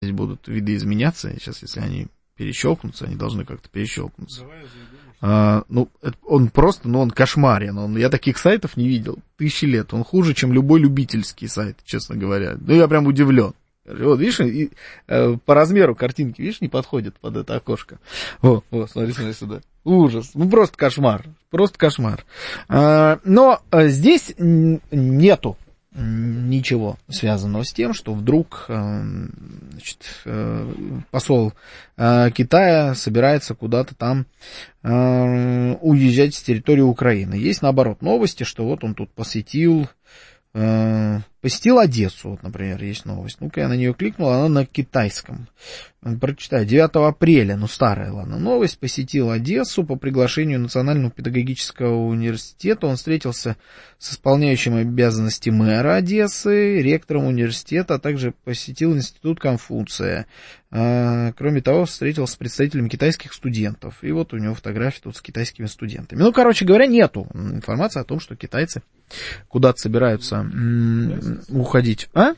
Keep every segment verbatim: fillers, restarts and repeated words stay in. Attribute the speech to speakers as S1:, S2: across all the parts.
S1: здесь будут видоизменяться. Сейчас, если они перещелкнутся, они должны как-то перещелкнуться. А, ну, он просто, ну, он кошмарен. Он, я таких сайтов не видел тысячи лет. Он хуже, чем любой любительский сайт, честно говоря. Ну, я прям удивлен. Вот, видишь, и, э, по размеру картинки, видишь, не подходит под это окошко. О, о, смотри, смотри сюда. Ужас. Ну, просто кошмар. Просто кошмар. А, но а, здесь нету ничего связанного с тем, что вдруг значит, посол Китая собирается куда-то там уезжать с территории Украины. Есть, наоборот, новости, что вот он тут посетил, посетил Одессу, вот, например, есть новость. Ну-ка, я на нее кликнул, она на китайском. Прочитаю. девятого апреля, ну, старая, ладно, новость. Посетил Одессу по приглашению Национального педагогического университета. Он встретился с исполняющим обязанности мэра Одессы, ректором университета, а также посетил институт Конфуция. Кроме того, встретился с представителями китайских студентов. И вот у него фотография тут с китайскими студентами. Ну, короче говоря, нету информации о том, что китайцы куда-то собираются м- уходить. А?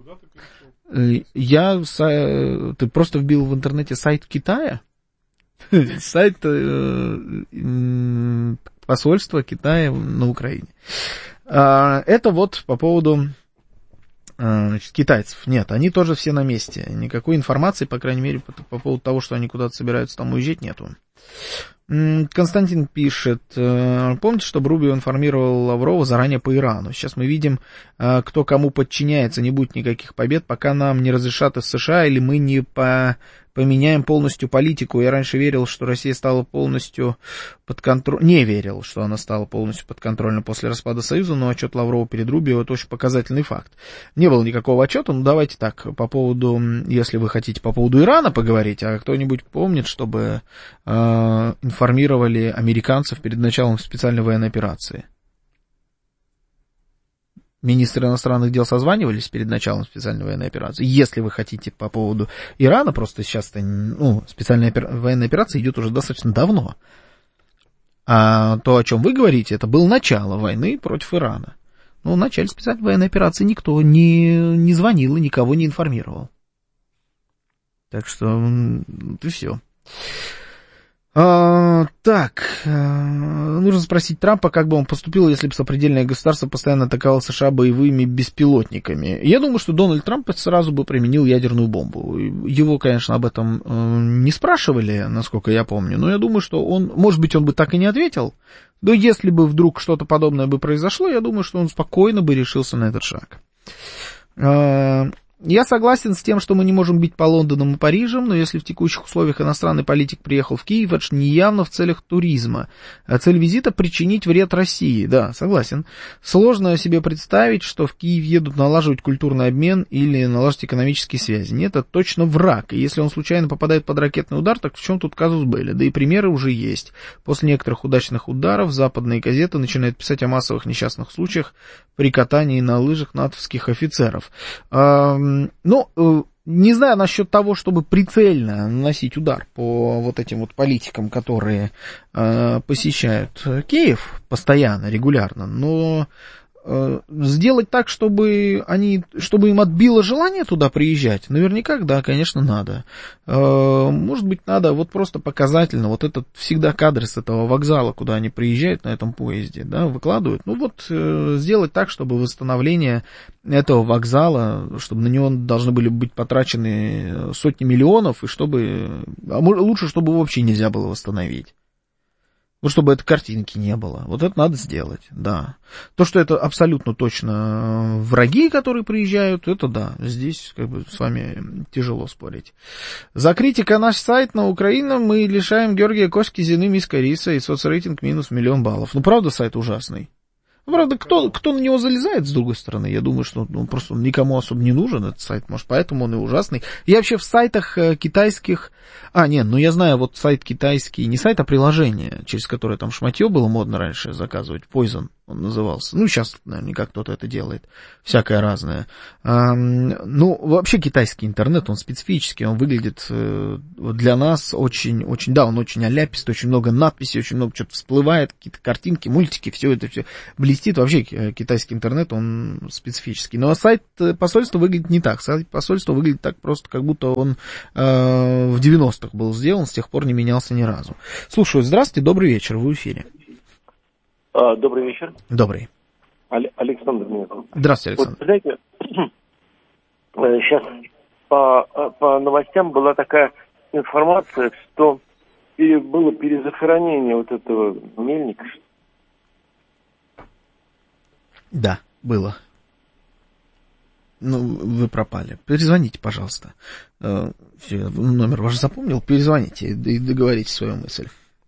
S1: Я, ты просто вбил в интернете сайт Китая, сайт посольства Китая на Украине. Это вот по поводу, значит, китайцев. Нет, они тоже все на месте. Никакой информации, по крайней мере, по, по поводу того, что они куда-то собираются там уезжать, нету. Константин пишет, помните, что Рубио информировал Лаврова заранее по Ирану? Сейчас мы видим, кто кому подчиняется, не будет никаких побед, пока нам не разрешат из США или мы не по... поменяем полностью политику. Я раньше верил, что Россия стала полностью подконтрольной, не верил, что она стала полностью подконтрольной после распада Союза, но отчет Лаврова перед Рубио — это очень показательный факт. Не было никакого отчета, но давайте так, по поводу, если вы хотите по поводу Ирана поговорить, а кто-нибудь помнит, чтобы э, информировали американцев перед началом специальной военной операции? Министры иностранных дел созванивались перед началом специальной военной операции. Если вы хотите по поводу Ирана, просто сейчас ну, специальная опера... военная операция идет уже достаточно давно. А то, о чем вы говорите, это было начало войны против Ирана. Но в начале специальной военной операции никто не, не звонил и никого не информировал. Так что, вот и все. А, так, а, нужно спросить Трампа, как бы он поступил, если бы сопредельное государство постоянно атаковало США боевыми беспилотниками. Я думаю, что Дональд Трамп сразу бы применил ядерную бомбу. Его, конечно, об этом э, не спрашивали, насколько я помню, но я думаю, что он, может быть, он бы так и не ответил, но если бы вдруг что-то подобное бы произошло, я думаю, что он спокойно бы решился на этот шаг. А, Я согласен с тем, что мы не можем бить по Лондонам и Парижам, но если в текущих условиях иностранный политик приехал в Киев, это же не явно в целях туризма. А цель визита — причинить вред России. Да, согласен. Сложно себе представить, что в Киев едут налаживать культурный обмен или налаживать экономические связи. Нет, это точно враг. И если он случайно попадает под ракетный удар, так в чем тут казус белли? Да и примеры уже есть. После некоторых удачных ударов западные газеты начинают писать о массовых несчастных случаях при катании на лыжах натовских офицеров. Ну, не знаю насчет того, чтобы прицельно наносить удар по вот этим вот политикам, которые э, посещают Киев постоянно, регулярно, но э, сделать так, чтобы они, чтобы им отбило желание туда приезжать, наверняка, да, конечно, надо. Э, может быть, надо вот просто показательно, вот этот всегда кадры с этого вокзала, куда они приезжают на этом поезде, да, выкладывают, ну вот э, сделать так, чтобы восстановление этого вокзала, чтобы на него должны были быть потрачены сотни миллионов, и чтобы, а лучше, чтобы вообще нельзя было восстановить. Вот чтобы этой картинки не было. Вот это надо сделать, да. То, что это абсолютно точно враги, которые приезжают, это да, здесь как бы с вами тяжело спорить. За критика наш сайт на Украину мы лишаем Георгия Кошкизины миска риса и соцрейтинг минус миллион баллов. Ну, правда, сайт ужасный. Правда, кто, кто на него залезает, с другой стороны, я думаю, что ну, просто никому особо не нужен этот сайт, может, поэтому он и ужасный. Я вообще в сайтах китайских... А, нет, ну я знаю, вот сайт китайский, не сайт, а приложение, через которое там шматье было модно раньше заказывать, Poison. он назывался. Ну, сейчас наверняка кто-то это делает. Всякое разное. А, ну, вообще китайский интернет, он специфический, он выглядит для нас очень, очень, да, он очень оляпист, очень много надписей, очень много чего-то всплывает, какие-то картинки, мультики, все это все блестит. Вообще китайский интернет, он специфический. Но сайт посольства выглядит не так. Сайт посольства выглядит так просто, как будто он э, в девяностых был сделан, с тех пор не менялся ни разу. Слушаю, здравствуйте, добрый вечер, вы в эфире.
S2: А, добрый вечер.
S1: Добрый.
S2: Аль- Александр меня зовут.
S1: Здравствуйте, Александр.
S2: Вот, знаете, сейчас по, по новостям была такая информация, что было перезахоронение вот этого мельника.
S1: Да, было. Ну, вы пропали. Перезвоните, пожалуйста. Номер ваш запомнил? Перезвоните и договорите свою мысль.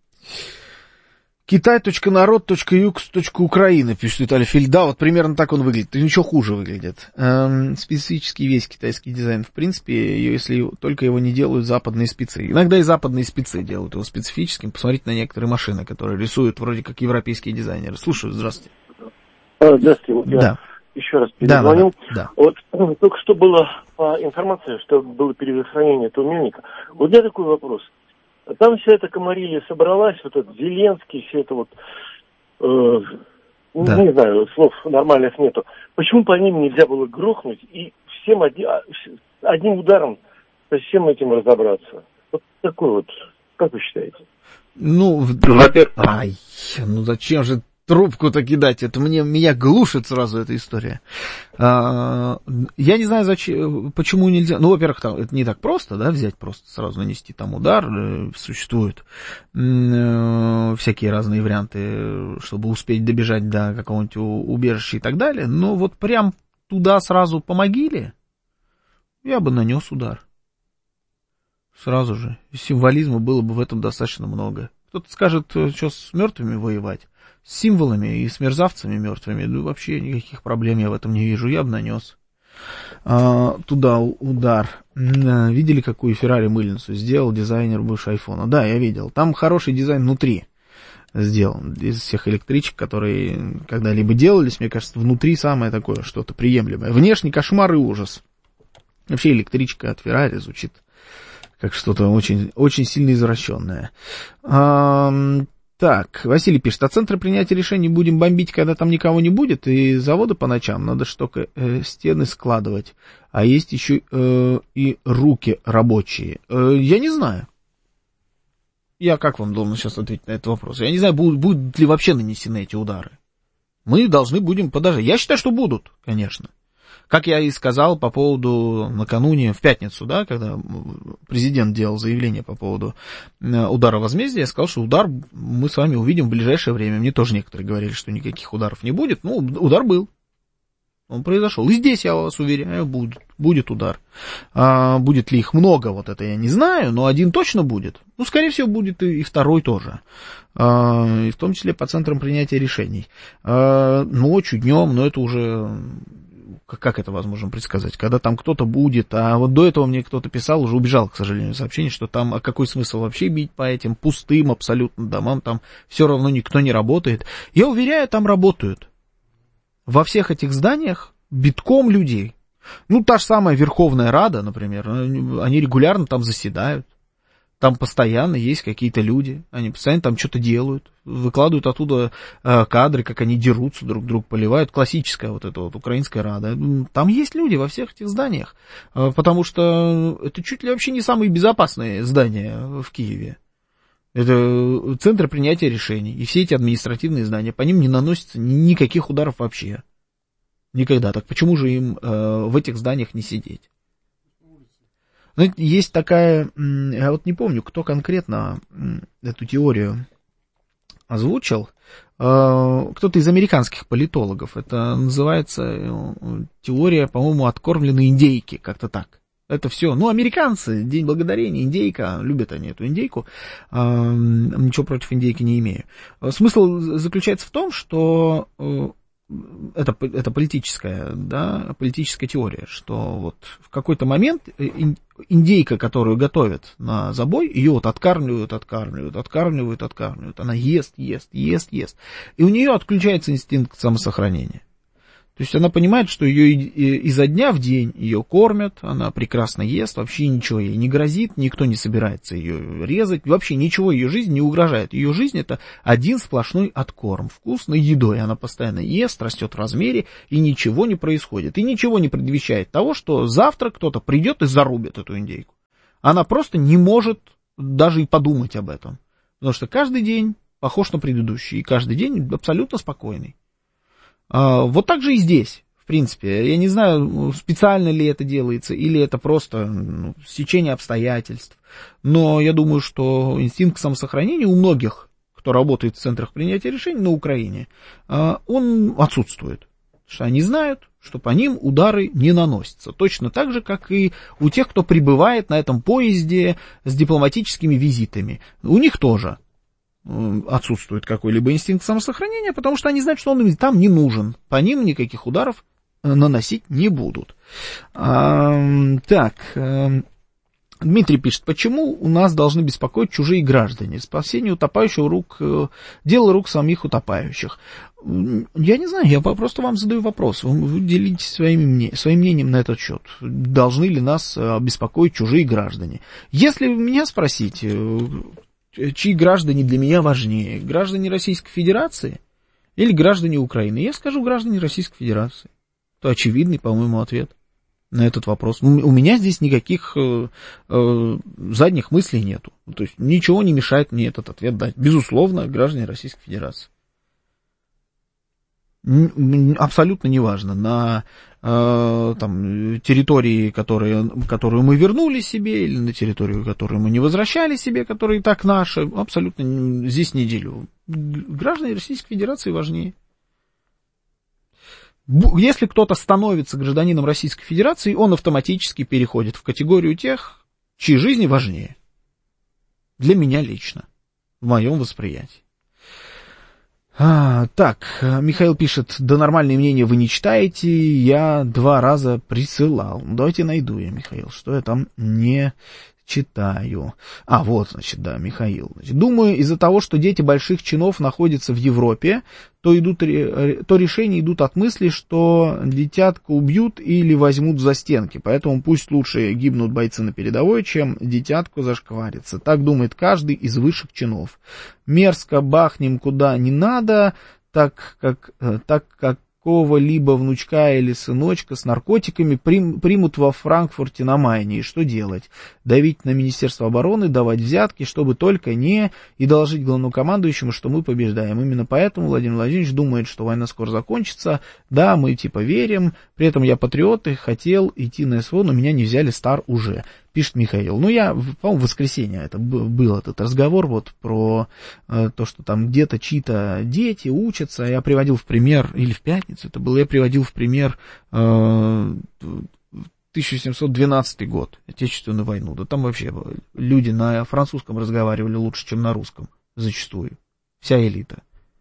S1: китай точка народ точка юкс точка украина, пишет Виталий Фильд. Да, вот примерно так он выглядит. Ничего хуже выглядит. Эм, специфический весь китайский дизайн. В принципе, если только его не делают западные спецы. Иногда и западные спецы делают его специфическим. Посмотрите на некоторые машины, которые рисуют вроде как европейские дизайнеры. Слушаю, здравствуйте.
S2: А, здравствуйте. Вот я
S1: да.
S2: еще раз перезвонил.
S1: Да, да, да.
S2: Вот только что была информация, что было перезахоронение этого мельника. Вот у меня такой вопрос. Там вся эта комарилья собралась, вот этот Зеленский, все это вот, э, да. не знаю, слов нормальных нету. Почему по ним нельзя было грохнуть и всем одни, одним ударом со всем этим разобраться? Вот такой вот, как вы считаете?
S1: Ну, во-первых... Ай, ну зачем же трубку-то кидать? Это мне, меня глушит сразу эта история. А, я не знаю, зачем, почему нельзя. Ну, во-первых, там, это не так просто, да, взять просто сразу нанести там удар. Существуют э, всякие разные варианты, чтобы успеть добежать до какого-нибудь убежища и так далее. Но вот прям туда сразу по могиле я бы нанес удар. Сразу же. Символизма было бы в этом достаточно много. Кто-то скажет, что с мертвыми воевать. С символами и с мерзавцами мертвыми, ну, вообще никаких проблем я в этом не вижу, я бы нанес а, туда удар. Видели, какую Феррари мыльницу сделал дизайнер бывшего айфона? Да, я видел. Там хороший дизайн внутри сделан. Из всех электричек, которые когда-либо делались, мне кажется, внутри самое такое что-то приемлемое. Внешне кошмар и ужас. Вообще электричка от Феррари звучит как что-то очень, очень сильно извращенное. А, Так, Василий пишет, а центры принятия решений будем бомбить, когда там никого не будет, и заводы по ночам, надо же только э, стены складывать, а есть еще э, и руки рабочие. Э, я не знаю. Я как вам должен сейчас ответить на этот вопрос? Я не знаю, будут, будут ли вообще нанесены эти удары. Мы должны будем подождать. Я считаю, что будут, конечно. Как я и сказал по поводу накануне, в пятницу, да, когда президент делал заявление по поводу удара возмездия, я сказал, что удар мы с вами увидим в ближайшее время. Мне тоже некоторые говорили, что никаких ударов не будет. Ну, удар был. Он произошел. И здесь, я вас уверяю, будет, будет удар. А, будет ли их много, вот это я не знаю, но один точно будет. Ну, скорее всего, будет и, и второй тоже. А, и в том числе по центрам принятия решений. А, ночью, днем, но это уже... Как это возможно предсказать? Когда там кто-то будет, а вот до этого мне кто-то писал, уже убежал, к сожалению, сообщение, что там, а какой смысл вообще бить по этим пустым абсолютно домам, там все равно никто не работает. Я уверяю, там работают. Во всех этих зданиях битком людей. Ну, та же самая Верховная Рада, например, они регулярно там заседают. Там постоянно есть какие-то люди, они постоянно там что-то делают, выкладывают оттуда э, кадры, как они дерутся, друг друга поливают. Классическая вот эта вот украинская рада. Там есть люди во всех этих зданиях, э, потому что это чуть ли вообще не самые безопасные здания в Киеве. Это центры принятия решений. И все эти административные здания, по ним не наносится никаких ударов вообще. Никогда. Так почему же им э, в этих зданиях не сидеть? Ну, есть такая, я вот не помню, кто конкретно эту теорию озвучил, кто-то из американских политологов. Это называется теория, по-моему, откормленной индейки, как-то так. Это все, ну, американцы, День Благодарения, индейка, любят они эту индейку, ничего против индейки не имею. Смысл заключается в том, что это, это политическая, да, политическая теория, что вот в какой-то момент индейка, которую готовят на забой, ее вот откармливают, откармливают, откармливают, откармливают, она ест, ест, ест, ест, и у нее отключается инстинкт самосохранения. То есть она понимает, что ее изо дня в день ее кормят, она прекрасно ест, вообще ничего ей не грозит, никто не собирается ее резать, вообще ничего ее жизни не угрожает. Ее жизнь — это один сплошной откорм, вкусной едой. Она постоянно ест, растет в размере, и ничего не происходит. И ничего не предвещает того, что завтра кто-то придет и зарубит эту индейку. Она просто не может даже и подумать об этом. Потому что каждый день похож на предыдущий, и каждый день абсолютно спокойный. Вот так же и здесь, в принципе. Я не знаю, специально ли это делается, или это просто ну, стечение обстоятельств. Но я думаю, что инстинкт самосохранения у многих, кто работает в центрах принятия решений на Украине, он отсутствует. Потому что они знают, что по ним удары не наносятся. Точно так же, как и у тех, кто прибывает на этом поезде с дипломатическими визитами. У них тоже отсутствует какой-либо инстинкт самосохранения, потому что они знают, что он им там не нужен. По ним никаких ударов наносить не будут. А, так, Дмитрий пишет, почему у нас должны беспокоить чужие граждане? Спасение утопающего рук, дело рук самих утопающих. Я не знаю, я просто вам задаю вопрос. Вы делитесь своим, своим мнением на этот счет. Должны ли нас беспокоить чужие граждане? Если вы меня спросите, чьи граждане для меня важнее, граждане Российской Федерации или граждане Украины? Я скажу граждане Российской Федерации. Это очевидный, по-моему, ответ на этот вопрос. У меня здесь никаких э, э, задних мыслей нету. То есть ничего не мешает мне этот ответ дать. Безусловно, граждане Российской Федерации. Абсолютно неважно, на э, там, территории, которые, которую мы вернули себе, или на территорию, которую мы не возвращали себе, которая и так наша, абсолютно здесь не делю. Граждане Российской Федерации важнее. Если кто-то становится гражданином Российской Федерации, он автоматически переходит в категорию тех, чьи жизни важнее. Для меня лично, в моем восприятии. А, так, Михаил пишет, да нормальные мнения вы не читаете, я два раза присылал. Давайте найду я, Михаил, что я там не читаю. А, вот, значит, да, Михаил. Значит, думаю, из-за того, что дети больших чинов находятся в Европе, то, идут, то решения идут от мысли, что детятку убьют или возьмут в застенки. Поэтому пусть лучше гибнут бойцы на передовой, чем детятку зашкварится. Так думает каждый из высших чинов. Мерзко бахнем куда не надо, так как, так как кого-либо внучка или сыночка с наркотиками прим, примут во Франкфурте на Майне. И что делать? Давить на Министерство обороны, давать взятки, чтобы только не... И доложить главнокомандующему, что мы побеждаем. Именно поэтому Владимир Владимирович думает, что война скоро закончится. Да, мы типа верим. При этом я патриот и хотел идти на СВО, но меня не взяли, стар уже. Пишет Михаил. Ну, я, по-моему, в воскресенье это был этот разговор вот про э, то, что там где-то чьи-то дети учатся. Я приводил в пример, или в пятницу это было, я приводил в пример э, тысяча семьсот двенадцатый год, Отечественную войну. Да там вообще люди на французском разговаривали лучше, чем на русском, зачастую. Вся элита.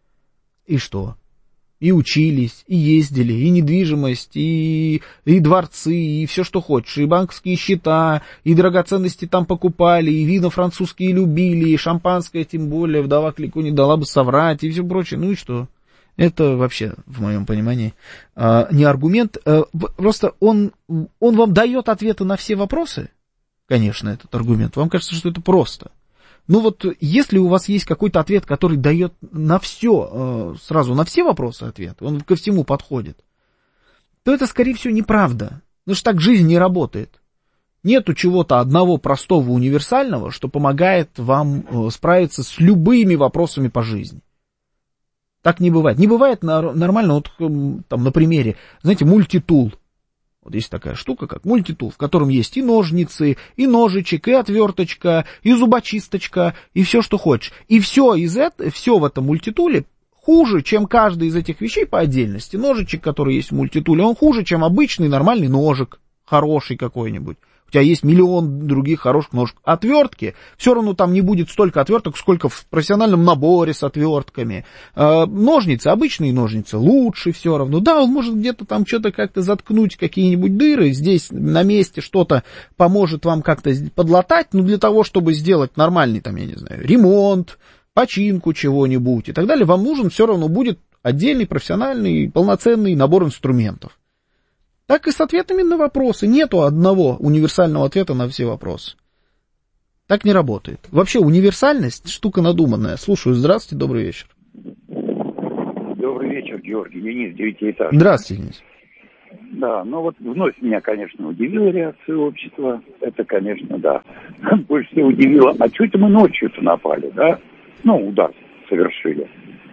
S1: И что? И учились, и ездили, и недвижимость, и, и дворцы, и все, что хочешь, и банковские счета, и драгоценности там покупали, и вина французские любили, и шампанское, тем более, вдова Клико не дала бы соврать, и все прочее. Ну и что? Это вообще, в моем понимании, не аргумент. Просто он, он вам дает ответы на все вопросы, конечно, этот аргумент. Вам кажется, что это просто. Ну вот, если у вас есть какой-то ответ, который дает на все, сразу на все вопросы ответ, он ко всему подходит, то это, скорее всего, неправда. Потому что так жизнь не работает. Нету чего-то одного простого, универсального, что помогает вам справиться с любыми вопросами по жизни. Так не бывает. Не бывает нормально, вот там на примере, знаете, мультитул. Вот есть такая штука, как мультитул, в котором есть и ножницы, и ножичек, и отверточка, и зубочисточка, и все, что хочешь. И все из этого, все в этом мультитуле хуже, чем каждый из этих вещей по отдельности. Ножичек, который есть в мультитуле, он хуже, чем обычный нормальный ножик, хороший какой-нибудь. У тебя есть миллион других хороших ножек. Отвертки, все равно там не будет столько отверток, сколько в профессиональном наборе с отвертками. Э, ножницы, обычные ножницы, лучше все равно. Да, он может где-то там что-то как-то заткнуть, какие-нибудь дыры, здесь на месте что-то поможет вам как-то подлатать, но для того, чтобы сделать нормальный, там, я не знаю, ремонт, починку чего-нибудь и так далее, вам нужен все равно будет отдельный профессиональный полноценный набор инструментов. Так и с ответами на вопросы. Нету одного универсального ответа на все вопросы. Так не работает. Вообще универсальность штука надуманная. Слушаю. Здравствуйте, добрый вечер.
S3: Добрый вечер, Георгий. Денис, девятиэтажный.
S1: Здравствуйте, Денис.
S3: Да, ну вот вновь меня, конечно, удивила реакция общества. Это, конечно, да. Больше всего удивило, а что это мы ночью-то напали, да? Ну, удар совершили.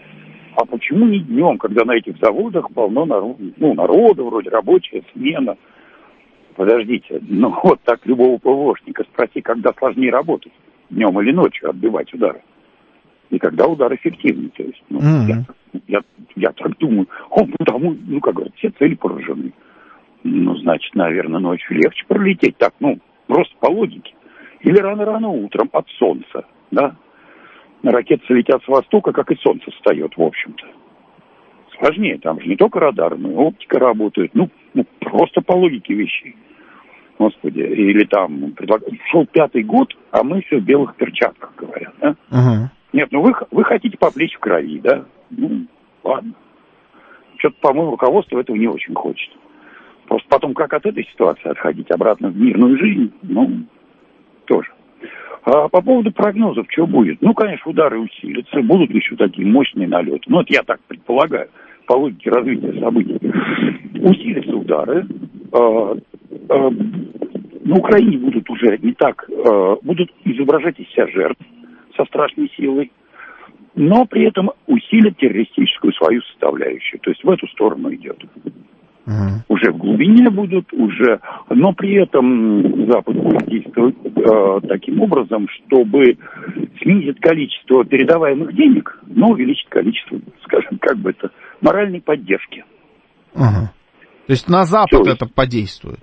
S3: А почему не днем, когда на этих заводах полно народу, ну, народу, вроде рабочая смена? Подождите, ну вот так любого ПВОшника спроси, когда сложнее работать, днем или ночью отбивать удары. И когда удар эффективный, то есть, ну, mm-hmm. я, я, я так думаю, он потому, ну, как говорят, все цели поражены. Ну, значит, наверное, ночью легче пролететь, так, ну, просто по логике. Или рано-рано утром от солнца, да? Ракеты летят с востока, как и солнце встает, в общем-то. Сложнее, там же не только радар, но и оптика работает. Ну, ну просто по логике вещей. Господи, или там предлагают, шел пятый год, а мы все в белых перчатках, говорят, да? Uh-huh. Нет, ну вы, вы хотите поплечь в крови, да? Ну, ладно. Что-то, по-моему, руководство этого не очень хочет. Просто потом, как от этой ситуации отходить обратно в мирную жизнь, ну, тоже. А по поводу прогнозов, что будет? Ну, конечно, удары усилятся, будут еще такие мощные налеты. Ну, это я так предполагаю, по логике развития событий. Усилятся удары. А, а, на Украине будут уже не так, а, будут изображать из себя жертв со страшной силой, но при этом усилят террористическую свою составляющую. То есть в эту сторону идет. Uh-huh. Уже в глубине будут, уже, но при этом Запад будет действовать э, таким образом, чтобы снизить количество передаваемых денег, но увеличить количество, скажем, как бы это, моральной поддержки.
S1: Uh-huh. То есть на Запад есть, это подействует?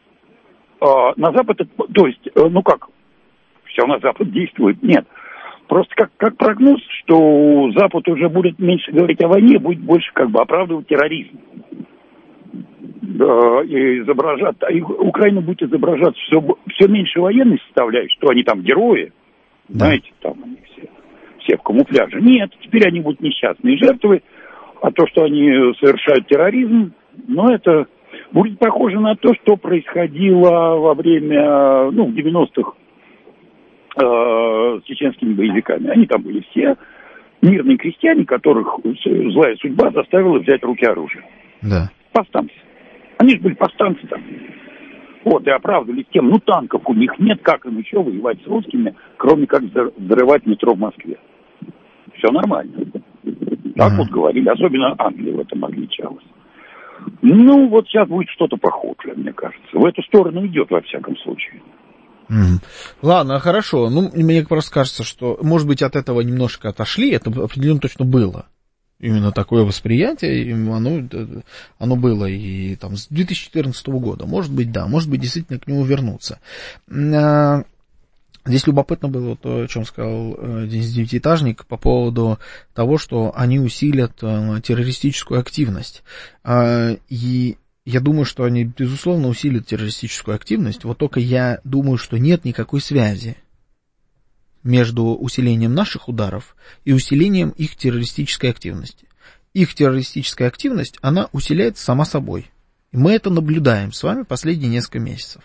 S3: Э, на Запад, это, то есть, э, ну как, все на Запад действует, нет. Просто как, как прогноз, что Запад уже будет меньше говорить о войне, будет больше как бы оправдывать терроризм. И изображать, и Украина будет изображать все, все меньше военной составляющей, что они там герои, да. Знаете, там они все, все в камуфляже. Нет, теперь они будут несчастные жертвы, а то, что они совершают терроризм, ну, это будет похоже на то, что происходило во время, ну, в девяностых э, с чеченскими боевиками. Они там были все мирные крестьяне, которых злая судьба заставила взять в руки оружие.
S1: Да.
S3: Повстанцы. Они же были повстанцы там. Вот, и оправдывались тем, ну, танков у них нет, как им еще воевать с русскими, кроме как взрывать метро в Москве. Все нормально. Так uh-huh. вот говорили, особенно Англия в этом отличалась. Ну, вот сейчас будет что-то похожее, мне кажется. В эту сторону идет, во всяком случае.
S1: Mm. Ладно, хорошо. Ну, мне просто кажется, что, может быть, от этого немножко отошли, это определенно точно было. Именно такое восприятие, оно, оно было и там с две тысячи четырнадцатого года. Может быть, да, может быть, действительно к нему вернуться. Здесь любопытно было то, о чем сказал Денис Девятиэтажник по поводу того, что они усилят террористическую активность. И я думаю, что они, безусловно, усилят террористическую активность, вот только я думаю, что нет никакой связи между усилением наших ударов и усилением их террористической активности. Их террористическая активность, она усиляется сама собой. И мы это наблюдаем с вами последние несколько месяцев.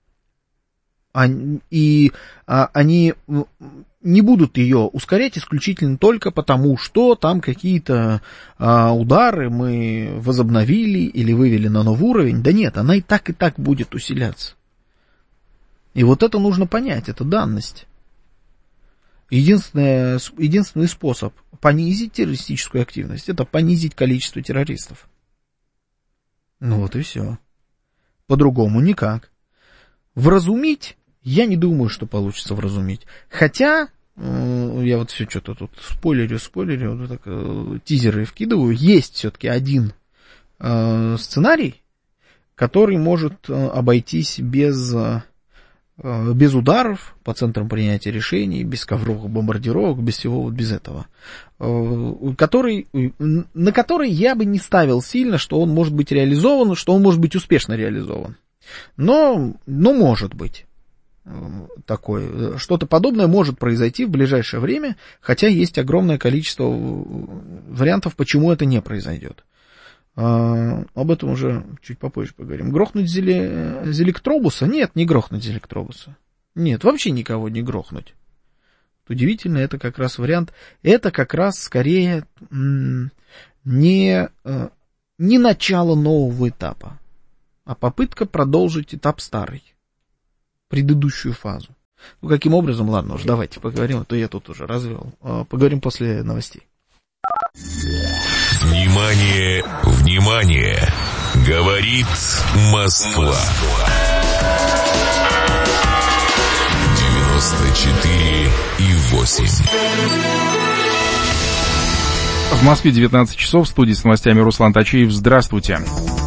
S1: И они не будут ее ускорять исключительно только потому, что там какие-то удары мы возобновили или вывели на новый уровень. Да нет, она и так, и так будет усиляться. И вот это нужно понять, это данность. Единственный, единственный способ понизить террористическую активность — это понизить количество террористов. Ну вот и все. По-другому никак. Вразумить, я не думаю, что получится вразумить. Хотя, э, я вот все что-то тут спойлерю, спойлерю, вот так, э, тизеры вкидываю, есть все-таки один э, сценарий, который может э, обойтись без... Э, без ударов по центрам принятия решений, без ковровых бомбардировок, без всего вот без этого, который, на который я бы не ставил сильно, что он может быть реализован, что он может быть успешно реализован. Но, но может быть такое. Что-то подобное может произойти в ближайшее время, хотя есть огромное количество вариантов, почему это не произойдет. Об этом уже чуть попозже поговорим. Грохнуть Зеле... Зелектробуса? Нет, не грохнуть Зелектробуса. Нет, вообще никого не грохнуть. Удивительно, это как раз вариант. Это как раз скорее м- не, э, не начало нового этапа, а попытка продолжить этап старый, предыдущую фазу. Ну, каким образом? Ладно, уже давайте поговорим, а то я тут уже развел. Поговорим после новостей.
S4: Внимание, внимание! Говорит Москва. девяносто четыре и восемь.
S5: В Москве девятнадцать часов, в студии с новостями Руслан Тачеев. Здравствуйте.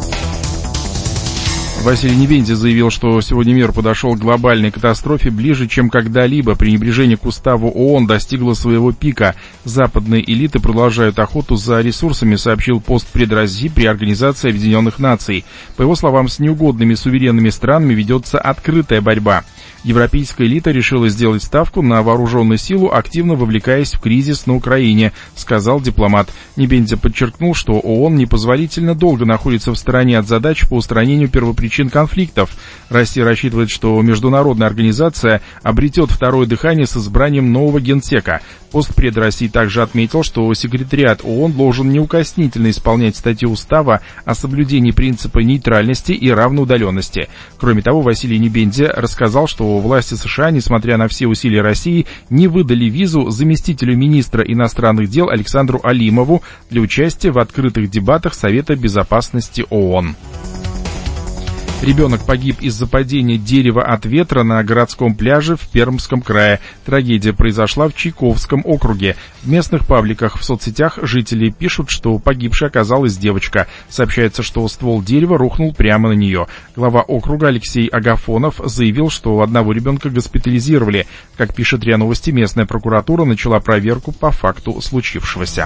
S5: Василий Небензя заявил, что сегодня мир подошел к глобальной катастрофе ближе, чем когда-либо. Пренебрежение к уставу ООН достигло своего пика. Западные элиты продолжают охоту за ресурсами, сообщил постпред России при Организации Объединенных Наций. По его словам, с неугодными суверенными странами ведется открытая борьба. Европейская элита решила сделать ставку на вооруженную силу, активно вовлекаясь в кризис на Украине, сказал дипломат. Небензя подчеркнул, что ООН непозволительно долго находится в стороне от задач по устранению первопричин конфликтов. Россия рассчитывает, что международная организация обретет второе дыхание с избранием нового генсека. Постпред России также отметил, что секретариат ООН должен неукоснительно исполнять статью устава о соблюдении принципа нейтральности и равноудаленности. Кроме того, Василий Небензя рассказал, что власти США, несмотря на все усилия России, не выдали визу заместителю министра иностранных дел Александру Алимову для участия в открытых дебатах Совета Безопасности ООН. Ребенок погиб из-за падения дерева от ветра на городском пляже в Пермском крае. Трагедия произошла в Чайковском округе. В местных пабликах в соцсетях жители пишут, что погибшей оказалась девочка. Сообщается, что ствол дерева рухнул прямо на нее. Глава округа Алексей Агафонов заявил, что одного ребенка госпитализировали. Как пишет РИА Новости, местная прокуратура начала проверку по факту случившегося.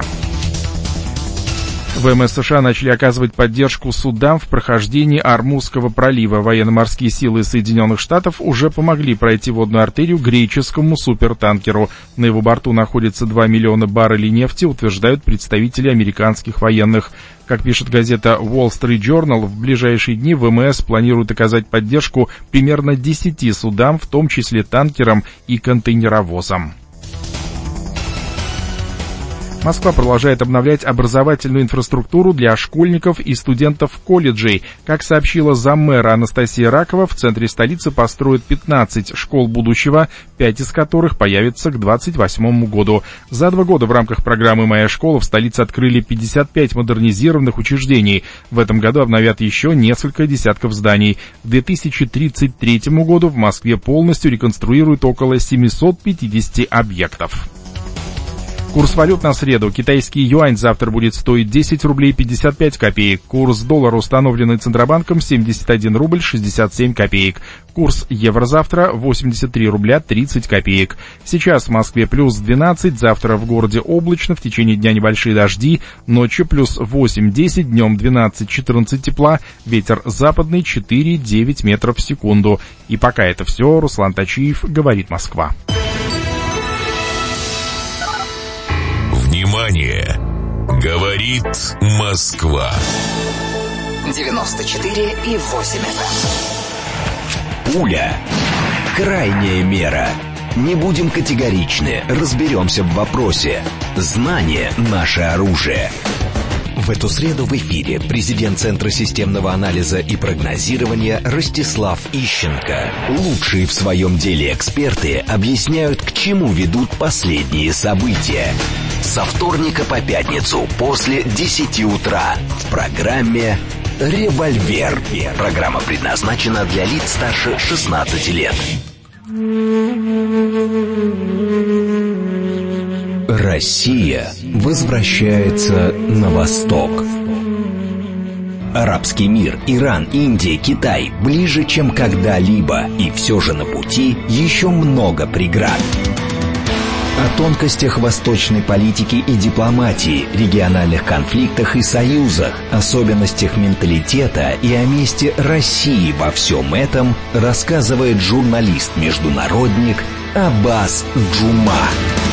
S5: ВМС США начали оказывать поддержку судам в прохождении Ормузского пролива. Военно-морские силы Соединенных Штатов уже помогли пройти водную артерию греческому супертанкеру. На его борту находится два миллиона баррелей нефти, утверждают представители американских военных. Как пишет газета Wall Street Journal, в ближайшие дни ВМС планирует оказать поддержку примерно десяти судам, в том числе танкерам и контейнеровозам. Москва продолжает обновлять образовательную инфраструктуру для школьников и студентов колледжей. Как сообщила заммэра Анастасия Ракова, в центре столицы построят пятнадцать школ будущего, пять из которых появятся к двадцать восьмому году. За два года в рамках программы «Моя школа» в столице открыли пятьдесят пять модернизированных учреждений. В этом году обновят еще несколько десятков зданий. К две тысячи тридцать третьему году в Москве полностью реконструируют около семьсот пятьдесят объектов. Курс валют на среду. Китайский юань завтра будет стоить десять рублей пятьдесят пять копеек. Курс доллара, установленный Центробанком, семьдесят один рубль шестьдесят семь копеек. Курс евро завтра восемьдесят три рубля тридцать копеек. Сейчас в Москве плюс двенадцать, завтра в городе облачно, в течение дня небольшие дожди, ночью плюс восемь-десять, днем двенадцать-четырнадцать тепла, ветер западный четыре-девять метров в секунду. И пока это все, Руслан Тачиев, говорит Москва.
S4: Внимание! Говорит Москва.
S6: девяносто четыре и восемь эф эм.
S7: Пуля. Крайняя мера. Не будем категоричны, разберемся в вопросе. Знание – наше оружие. В эту среду в эфире президент Центра системного анализа и прогнозирования Ростислав Ищенко. Лучшие в своем деле эксперты объясняют, к чему ведут последние события. Со вторника по пятницу после десяти утра в программе «Револьвер». Программа предназначена для лиц старше шестнадцати лет. Россия возвращается на восток. Арабский мир, Иран, Индия, Китай ближе, чем когда-либо. И все же на пути еще много преград. О тонкостях восточной политики и дипломатии, региональных конфликтах и союзах, особенностях менталитета и о месте России во всем этом рассказывает журналист-международник Аббас Джума.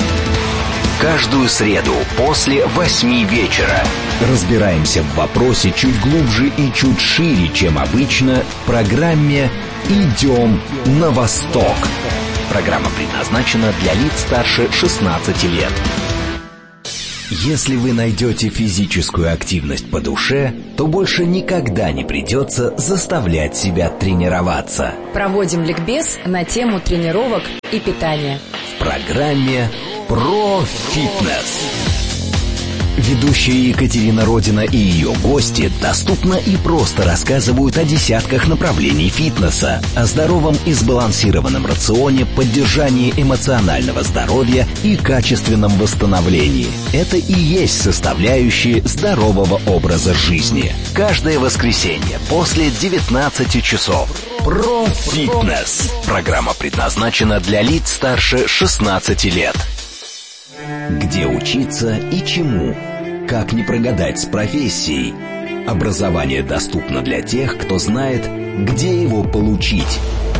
S7: Каждую среду после восьми вечера разбираемся в вопросе чуть глубже и чуть шире, чем обычно, в программе «Идем на восток». Программа предназначена для лиц старше шестнадцати лет. Если вы найдете физическую активность по душе, то больше никогда не придется заставлять себя тренироваться.
S8: Проводим ликбез на тему тренировок и питания.
S7: В программе «Про фитнес». Ведущая Екатерина Родина и ее гости доступно и просто рассказывают о десятках направлений фитнеса, о здоровом и сбалансированном рационе, поддержании эмоционального здоровья и качественном восстановлении. Это и есть составляющие здорового образа жизни. Каждое воскресенье после девятнадцати часов. Про фитнес. Программа предназначена для лиц старше шестнадцати лет. Где учиться и чему? Как не прогадать с профессией? Образование доступно для тех, кто знает, где его получить.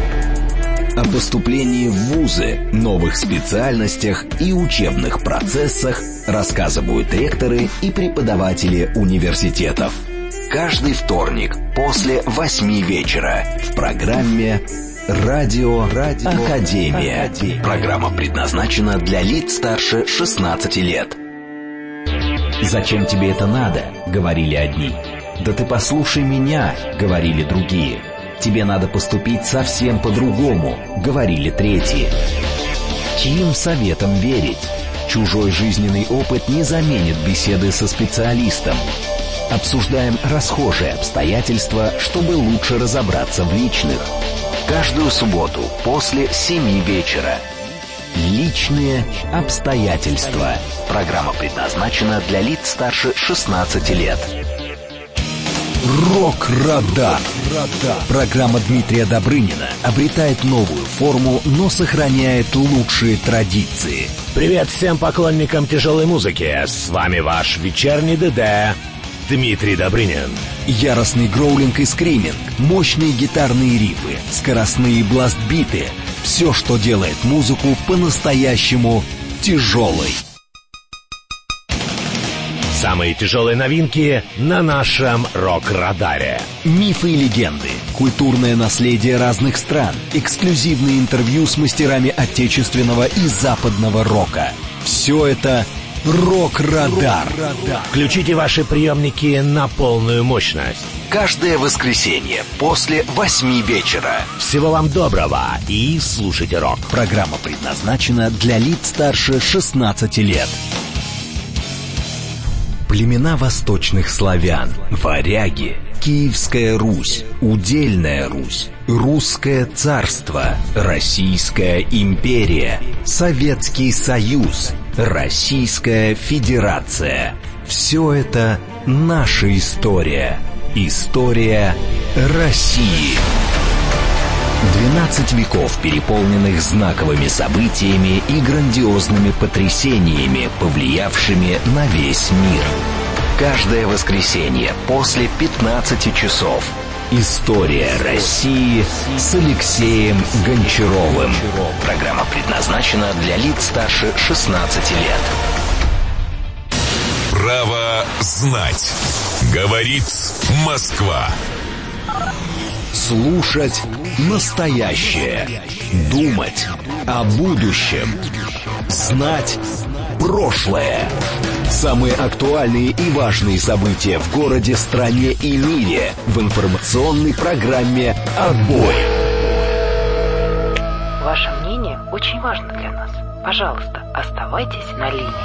S7: О поступлении в вузы, новых специальностях и учебных процессах рассказывают ректоры и преподаватели университетов. Каждый вторник после восьми вечера в программе «Радио, Радио Академия». Академия. Программа предназначена для лиц старше шестнадцати лет. «Зачем тебе это надо?» — говорили одни. «Да ты послушай меня», — говорили другие. «Тебе надо поступить совсем по-другому», — говорили третьи. Чьим советом верить? Чужой жизненный опыт не заменит беседы со специалистом. Обсуждаем расхожие обстоятельства, чтобы лучше разобраться в личных. Каждую субботу после семи вечера. Личные обстоятельства. Программа предназначена для лиц старше шестнадцати лет. Рок-радар. Программа Дмитрия Добрынина обретает новую форму, но сохраняет лучшие традиции.
S9: Привет всем поклонникам тяжелой музыки. С вами ваш вечерний ДД Дмитрий Добрынин.
S7: Яростный гроулинг и скриминг, мощные гитарные рифы, скоростные бластбиты. Все, что делает музыку по-настоящему тяжелой.
S9: Самые тяжелые новинки на нашем рок-радаре.
S7: Мифы и легенды, культурное наследие разных стран, эксклюзивные интервью с мастерами отечественного и западного рока. Все это Рок-радар.
S9: Включите ваши приемники на полную мощность.
S7: Каждое воскресенье после восьми вечера.
S9: Всего вам доброго и слушайте рок.
S7: Программа предназначена для лиц старше шестнадцати лет. Племена восточных славян, варяги, Киевская Русь, Удельная Русь, Русское царство, Российская империя, Советский Союз, Российская Федерация. Все это наша история. История России. Двенадцать веков, переполненных знаковыми событиями и грандиозными потрясениями, повлиявшими на весь мир. Каждое воскресенье после пятнадцати часов. История России с Алексеем Гончаровым. Программа предназначена для лиц старше шестнадцати лет.
S4: Право знать. Говорит Москва.
S7: Слушать настоящее. Думать о будущем. Знать прошлое. Самые актуальные и важные события в городе, стране и мире в информационной программе «Отбой».
S10: Ваше мнение очень важно для нас. Пожалуйста, оставайтесь на линии.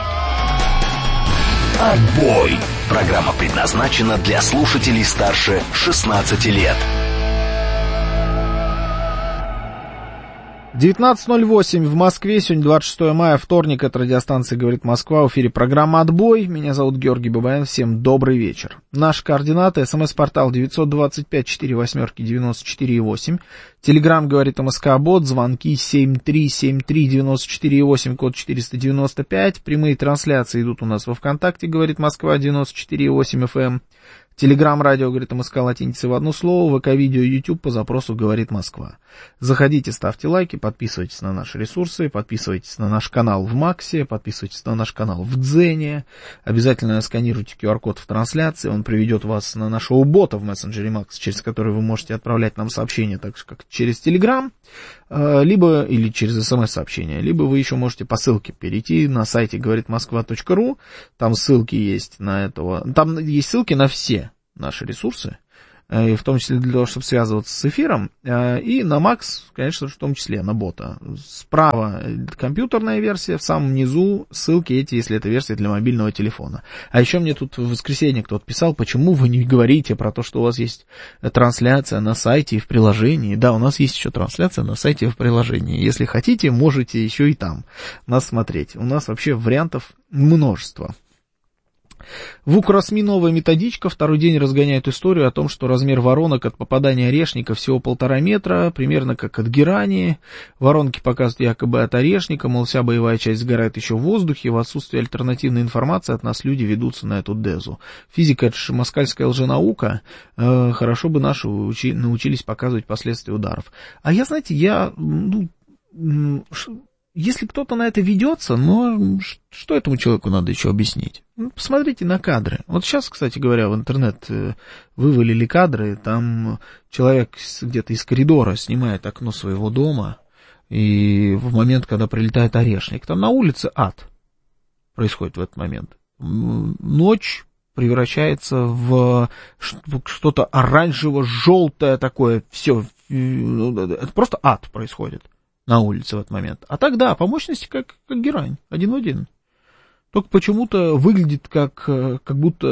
S7: «Отбой». Программа предназначена для слушателей старше шестнадцати лет.
S1: девятнадцать ноль восемь в Москве, сегодня двадцать шестое мая, вторник, это радиостанция «Говорит Москва», в эфире программа «Отбой», меня зовут Георгий Бабаян, всем добрый вечер. Наши координаты: смс-портал девятьсот двадцать пять сорок восемь девяносто четыре восемь, телеграмм «Говорит МСК-бот», звонки семь три семь три девяносто четыре восемь, код четыреста девяносто пять, прямые трансляции идут у нас во ВКонтакте «Говорит Москва» девяносто четыре восемь эф эм, телеграм радио «Говорит МСК» латиницей в одно слово, ВК-видео, YouTube по запросу «Говорит Москва». Заходите, ставьте лайки, подписывайтесь на наши ресурсы, подписывайтесь на наш канал в Максе, подписывайтесь на наш канал в Дзене, обязательно сканируйте ку ар-код в трансляции, он приведет вас на нашего бота в мессенджере Макс, через который вы можете отправлять нам сообщения, так же как через Телеграм, либо или через смс-сообщение, либо вы еще можете по ссылке перейти на сайте говорит москва точка ру, там ссылки есть на этого, там есть ссылки на все наши ресурсы, в том числе для того, чтобы связываться с эфиром, и на Макс, конечно, в том числе на бота. Справа компьютерная версия, в самом низу ссылки эти, если это версия для мобильного телефона. А еще мне тут в воскресенье кто-то писал, почему вы не говорите про то, что у вас есть трансляция на сайте и в приложении. Да, у нас есть еще трансляция на сайте и в приложении. Если хотите, можете еще и там нас смотреть. У нас вообще вариантов множество. В УКРОСМИ новая методичка, второй день разгоняет историю о том, что размер воронок от попадания орешника всего полтора метра, примерно как от герани. Воронки показывают якобы от орешника, мол, вся боевая часть сгорает еще в воздухе, в отсутствие альтернативной информации от нас люди ведутся на эту дезу. Физика — это же москальская лженаука, э, хорошо бы наши учи, научились показывать последствия ударов. А я, знаете, я... Ну, если кто-то на это ведется, ну, что этому человеку надо еще объяснить? Ну, посмотрите на кадры. Вот сейчас, кстати говоря, в интернет вывалили кадры, там человек где-то из коридора снимает окно своего дома, и в момент, когда прилетает орешник, там на улице ад происходит в этот момент. Ночь превращается в что-то оранжево-желтое такое, все, это просто ад происходит на улице в этот момент. А так, да, по мощности как, как герань, один в один. Только почему-то выглядит как, как будто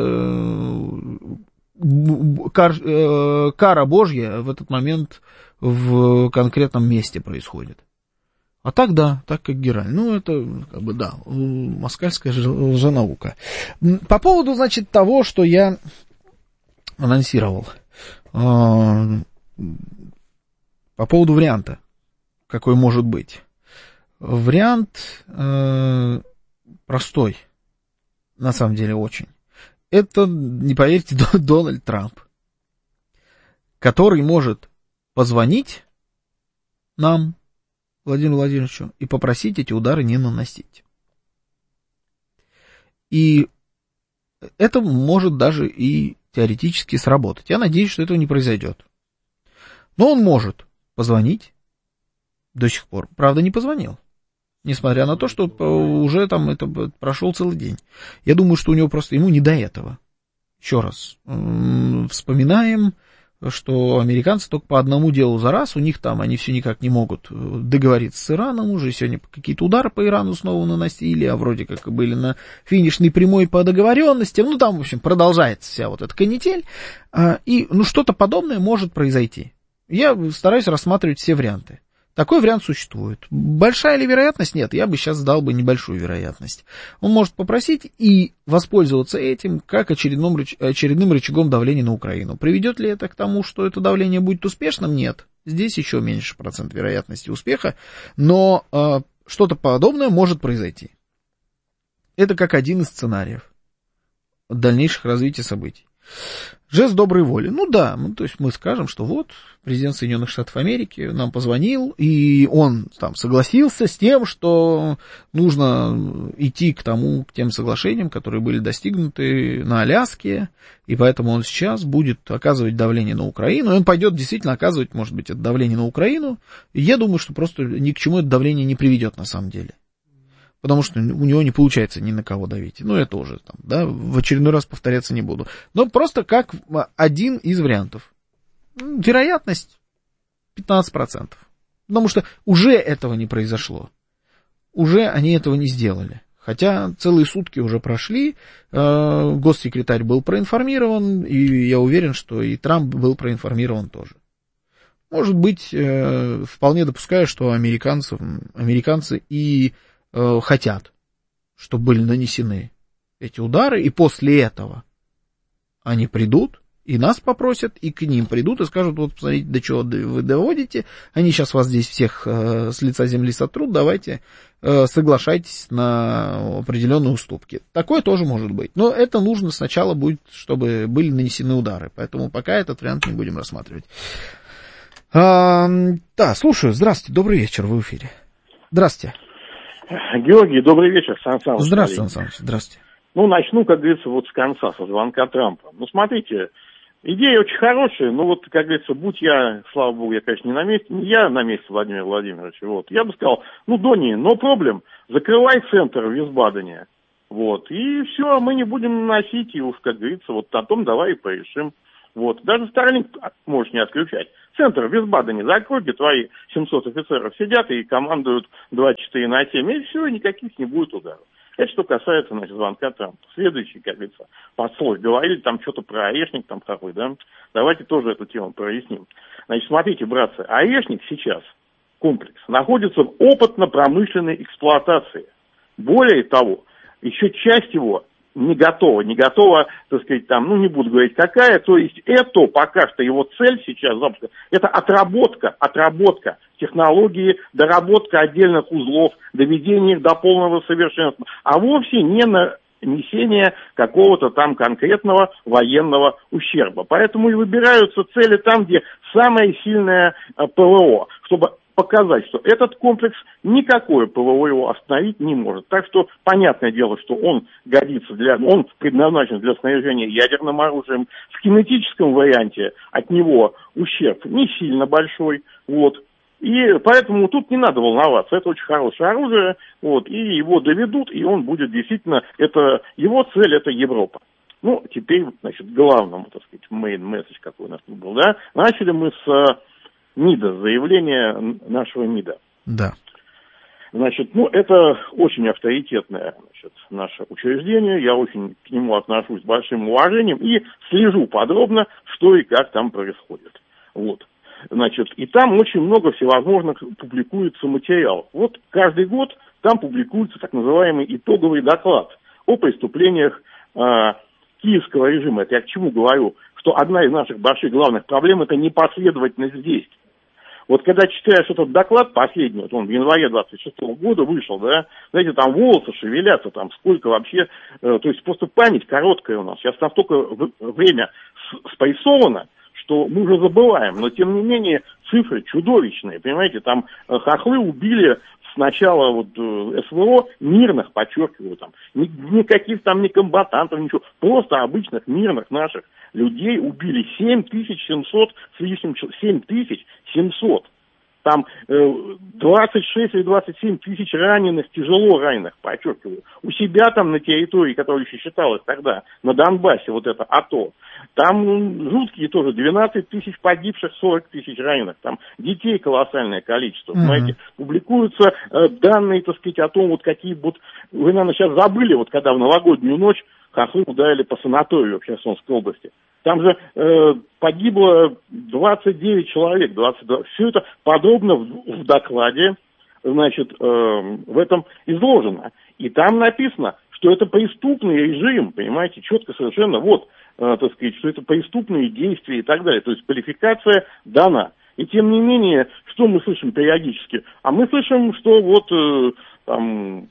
S1: кар, кара Божья в этот момент в конкретном месте происходит. А так, да, так как герань. Ну, это, как бы, да, москальская лженаука. По поводу, значит, того, что я анонсировал. По поводу варианта. Какой может быть. Вариант э, простой, на самом деле очень. Это, не поверите, Дональд Трамп, который может позвонить нам, Владимиру Владимировичу, и попросить эти удары не наносить. И это может даже и теоретически сработать. Я надеюсь, что этого не произойдет. Но он может позвонить. До сих пор. Правда, не позвонил. Несмотря на то, что уже там это прошел целый день. Я думаю, что у него просто, ему не до этого. Еще раз. Вспоминаем, что американцы только по одному делу за раз. У них там, они все никак не могут договориться с Ираном. Уже сегодня какие-то удары по Ирану снова наносили, а вроде как были на финишной прямой по договоренностям. Ну, там, в общем, продолжается вся вот эта канитель. И, ну, что-то подобное может произойти. Я стараюсь рассматривать все варианты. Такой вариант существует. Большая ли вероятность? Нет, я бы сейчас дал бы небольшую вероятность. Он может попросить и воспользоваться этим как очередным, очередным рычагом давления на Украину. Приведет ли это к тому, что это давление будет успешным? Нет. Здесь еще меньше процент вероятности успеха, но э, что-то подобное может произойти. Это как один из сценариев дальнейших развития событий. Жест доброй воли. Ну да, ну, то есть мы скажем, что вот президент Соединенных Штатов Америки нам позвонил, и он там согласился с тем, что нужно идти к тому, к тем соглашениям, которые были достигнуты на Аляске, и поэтому он сейчас будет оказывать давление на Украину, и он пойдет действительно оказывать, может быть, это давление на Украину, и я думаю, что просто ни к чему это давление не приведет на самом деле. Потому что у него не получается ни на кого давить. Ну, это уже там, да, в очередной раз повторяться не буду. Но просто как один из вариантов. Вероятность пятнадцать процентов. Потому что уже этого не произошло. Уже они этого не сделали. Хотя целые сутки уже прошли, э, госсекретарь был проинформирован, и я уверен, что и Трамп был проинформирован тоже. Может быть, э, вполне допускаю, что американцев, американцы и э, хотят, чтобы были нанесены эти удары, и после этого они придут, и нас попросят, и к ним придут, и скажут, вот, посмотрите, до чего вы доводите, они сейчас вас здесь всех э, с лица земли сотрут, давайте э, соглашайтесь на определенные уступки. Такое тоже может быть. Но это нужно сначала будет, чтобы были нанесены удары, поэтому пока этот вариант не будем рассматривать. А, да, слушаю, здравствуйте, добрый вечер, вы в эфире. Здравствуйте.
S2: Георгий, добрый вечер, Сан Саныч.
S1: Здравствуйте, Сан Саныч, здравствуйте.
S2: Ну, начну, как говорится, вот с конца, со звонка Трампа. Ну, смотрите, идея очень хорошая, но вот, как говорится, будь я, слава богу, я, конечно, не на месте, не я на месте Владимира Владимировича, вот, я бы сказал, ну, Дони, no problem, закрывай центр в Висбадене, вот, и все, мы не будем носить, и уж, как говорится, вот на том давай и порешим. Вот. Даже Старлинг можешь не отключать. Центр в Висбадене закрой, где твои семьсот офицеров сидят и командуют двадцать четыре на семь, и все, никаких не будет ударов. Это что касается, значит, звонка Трампа. Следующий, как говорится, подслой. Говорили там что-то про Орешник там какой, да? Давайте тоже эту тему проясним. Значит, смотрите, братцы, Орешник сейчас, комплекс, находится в опытно-промышленной эксплуатации. Более того, еще часть его не готова, не готова, так сказать, там, ну, не буду говорить какая, то есть это пока что его цель сейчас запуска, это отработка, отработка технологии, доработка отдельных узлов, доведение их до полного совершенства, а вовсе не нанесение какого-то там конкретного военного ущерба. Поэтому и выбираются цели там, где самое сильное ПВО, чтобы показать, что этот комплекс никакое ПВО его остановить не может. Так что понятное дело, что он годится для, он предназначен для снаряжения ядерным оружием. В кинетическом варианте от него ущерб не сильно большой, вот. И поэтому тут не надо волноваться, это очень хорошее оружие, вот, и его доведут, и он будет действительно, это, его цель это Европа. Ну, теперь, значит, главному, так сказать, main message какой у нас был, да, начали мы с МИДа, заявление нашего МИДа.
S1: Да.
S2: Значит, ну, это очень авторитетное, значит, наше учреждение, я очень к нему отношусь с большим уважением и слежу подробно, что и как там происходит. Вот. Значит, и там очень много всевозможных публикуется материалов. Вот каждый год там публикуется так называемый итоговый доклад о преступлениях э, киевского режима. Это я к чему говорю? Что одна из наших больших главных проблем – это непоследовательность действий. Вот когда читаешь этот доклад последний, вот он в январе двадцать шестого года вышел, да, знаете, там волосы шевелятся, там сколько вообще, э, то есть просто память короткая у нас. Сейчас настолько в, время спрессовано, что мы уже забываем, но тем не менее цифры чудовищные, понимаете, там э, хохлы убили сначала вот э, СВО мирных, подчеркиваю, там, ни, никаких там ни комбатантов, ничего, просто обычных мирных наших людей убили семь тысяч семьсот с лишним, семь тысяч семьсот. Там э, двадцать шесть или двадцать семь тысяч раненых, тяжело раненых, подчеркиваю. У себя там на территории, которая еще считалась тогда, на Донбассе, вот это АТО, там жуткие тоже, двенадцать тысяч погибших, сорок тысяч раненых. Там детей колоссальное количество, mm-hmm. понимаете. Публикуются э, данные, так сказать, о том, вот какие будут... Вы, наверное, сейчас забыли, вот когда в новогоднюю ночь хохлы ударили по санаторию в Херсонской области. Там же э, погибло двадцать девять человек, двадцать два. Все это подробно в, в докладе, значит, э, в этом изложено. И там написано, что это преступный режим, понимаете, четко совершенно, вот, э, так сказать, что это преступные действия и так далее. То есть квалификация дана. И тем не менее, что мы слышим периодически? А мы слышим, что вот э, там...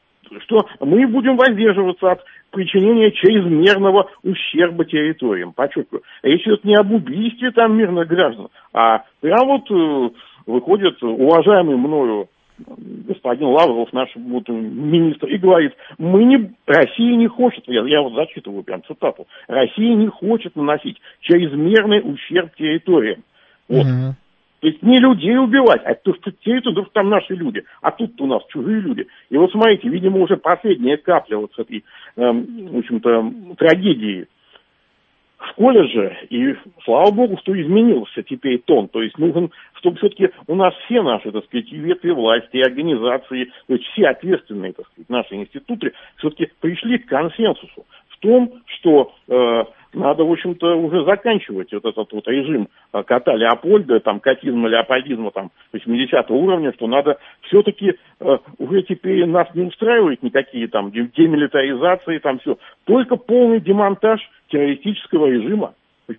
S2: что мы будем воздерживаться от причинения чрезмерного ущерба территориям. Подчеркиваю, речь идет не об убийстве там мирных граждан, а прям вот э, выходит уважаемый мною господин Лавров, наш вот, министр, и говорит, мы не, Россия не хочет, я, я вот зачитываю прям цитату, Россия не хочет наносить чрезмерный ущерб территориям. Вот. Mm-hmm. То есть не людей убивать, а то, что территория, то, там наши люди, а тут у нас чужие люди. И вот смотрите, видимо, уже последняя капля вот с этой, эм, в общем-то, трагедии в колледже, и слава богу, что изменился теперь тон. То есть нужен, чтобы все-таки у нас все наши, так сказать, и ветви власти, и организации, то есть все ответственные, так сказать, наши институты все-таки пришли к консенсусу в том, что э,
S11: надо, в общем-то, уже заканчивать вот этот вот режим кота Леопольда, там, котизма, леопольдизма, там, восьмидесятого уровня, что надо все-таки э, уже теперь нас не устраивает никакие там демилитаризации, там все, только полный демонтаж террористического режима,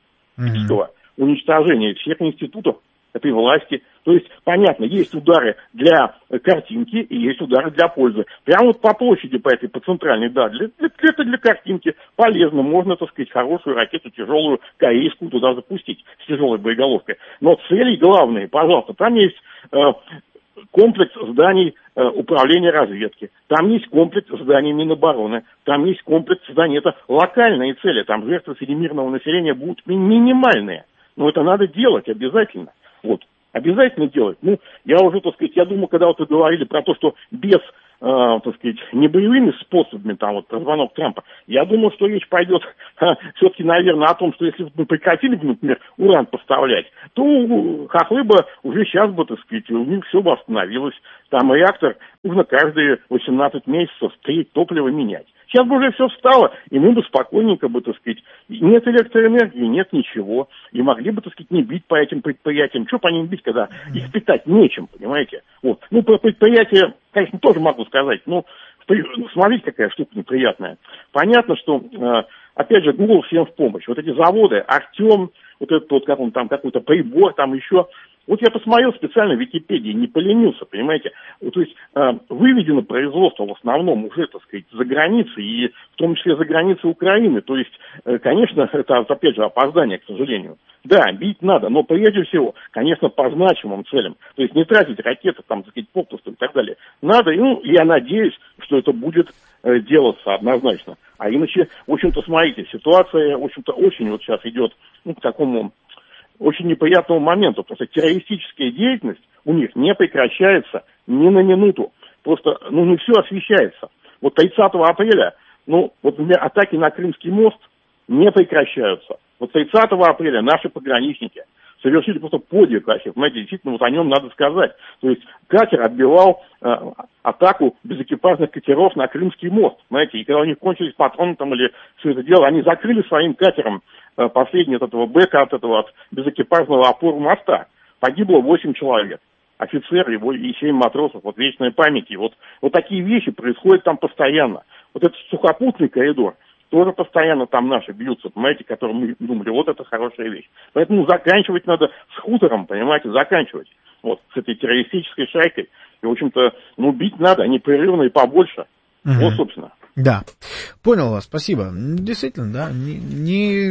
S11: mm-hmm. уничтожение всех институтов этой власти. То есть, понятно, есть удары для картинки и есть удары для пользы. Прямо вот по площади, по этой, по центральной, да, для, для, это для картинки полезно. Можно, так сказать, хорошую ракету, тяжелую, корейскую туда запустить с тяжелой боеголовкой. Но цели главные, пожалуйста, там есть э, комплекс зданий э, управления разведки, там есть комплекс зданий Минобороны, там есть комплекс зданий, это локальные цели, там жертвы среди мирного населения будут ми- минимальные. Но это надо делать обязательно. Вот, обязательно делать. Ну, я уже, так сказать, я думаю, когда вот вы говорили про то, что без, э, так сказать, не боевыми способами, там вот, звонок Трампа, я думаю, что речь пойдет э, все-таки, наверное, о том, что если бы мы прекратили бы, например, уран поставлять, то хохлы бы уже сейчас бы, так сказать, у них все бы остановилось. Там реактор нужно каждые восемнадцать месяцев треть топлива менять. Сейчас бы уже все встало, и мы бы спокойненько бы, так сказать, нет электроэнергии, нет ничего, и могли бы, так сказать, не бить по этим предприятиям. Что по ним бить, когда их питать нечем, понимаете? Вот. Ну, про предприятия, конечно, тоже могу сказать, но смотрите, какая штука неприятная. Понятно, что, опять же, Google всем в помощь. Вот эти заводы, Артем, вот этот вот, как он там, какой-то прибор, там еще... Вот я посмотрел специально в Википедии, не поленился, понимаете. Вот, то есть э, выведено производство в основном уже, так сказать, за границей, и в том числе за границей Украины. То есть, э, конечно, это, опять же, опоздание, к сожалению. Да, бить надо, но прежде всего, конечно, по значимым целям. То есть не тратить ракеты, там, так сказать, попусту и так далее. Надо, и, ну, я надеюсь, что это будет э, делаться однозначно. А иначе, в общем-то, смотрите, ситуация, в общем-то, очень вот сейчас идет, ну, к такому... очень неприятного момента, потому что террористическая деятельность у них не прекращается ни на минуту. Просто, ну, не все освещается. Вот тридцатого апреля, ну, вот, например, атаки на Крымский мост не прекращаются. Вот тридцатого апреля наши пограничники совершили просто подвиг, вообще, понимаете, действительно, вот о нем надо сказать. То есть катер отбивал э, атаку безэкипажных катеров на Крымский мост, знаете, и когда у них кончились патроны там или все это дело, они закрыли своим катером э, последний от этого бэка, от этого от безэкипажного опору моста. Погибло восемь человек. Офицер его и семь матросов, вот вечная память. И вот, вот такие вещи происходят там постоянно. Вот этот сухопутный коридор, тоже постоянно там наши бьются, понимаете, которые мы думали, вот это хорошая вещь. Поэтому заканчивать надо с хутором, понимаете, заканчивать. Вот, с этой террористической шайкой. И, в общем-то, ну, бить надо, непрерывно и побольше. Угу. Вот, собственно.
S1: Да, понял вас, спасибо. Действительно, да, не, не,